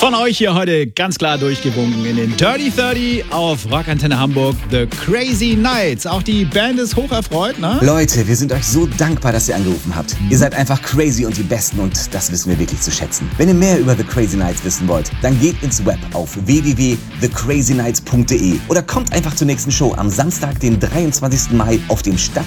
Von euch hier heute ganz klar durchgewunken in den Dirty 30 auf Rockantenne Hamburg, The Crazy Nights. Auch die Band ist hoch erfreut, ne? Leute, wir sind euch so dankbar, dass ihr angerufen habt. Ihr seid einfach crazy und die Besten und das wissen wir wirklich zu schätzen. Wenn ihr mehr über The Crazy Nights wissen wollt, dann geht ins Web auf www.thecrazynights.de oder kommt einfach zur nächsten Show am Samstag, den 23. Mai auf dem